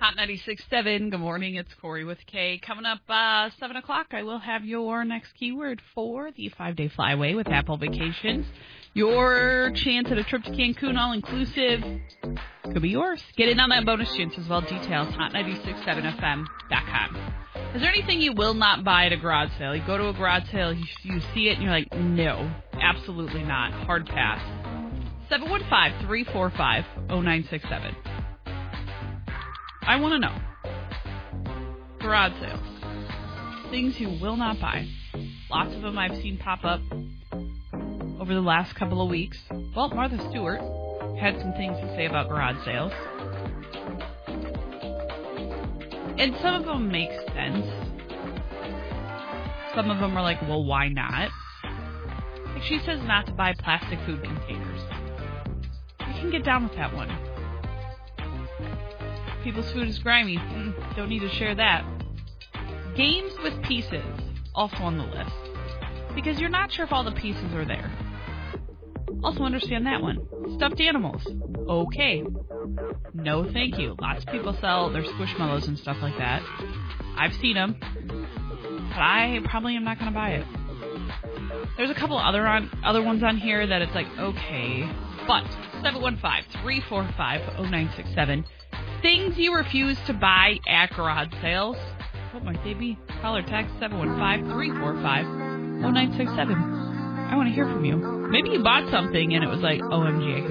Hot 96.7. Good morning. It's Corey with K. Coming up 7 o'clock, I will have your next keyword for the 5-day flyaway with Apple Vacations. Your chance at a trip to Cancun, all-inclusive, could be yours. Get in on that bonus chance as well. Details, hot967fm.com. Is there anything you will not buy at a garage sale? You go to a garage sale, you see it, and you're like, no, absolutely not. Hard pass. 715-345-0967. I want to know. Garage sales. Things you will not buy. Lots of them I've seen pop up over the last couple of weeks. Well, Martha Stewart had some things to say about garage sales. And some of them make sense. Some of them are like, well, why not? Like she says not to buy plastic food containers. I can get down with that one. People's food is grimy. Don't need to share that. Games with pieces, also on the list. Because you're not sure if all the pieces are there. Also understand that one. Stuffed animals. Okay. No, thank you. Lots of people sell their Squishmallows and stuff like that. I've seen them. But I probably am not going to buy it. There's a couple other ones on here that it's like, okay. But 715-345-0967. Things you refuse to buy at garage sales. What might they be? Call or text 715-345-0967. I want to hear from you. Maybe you bought something and it was like, OMG,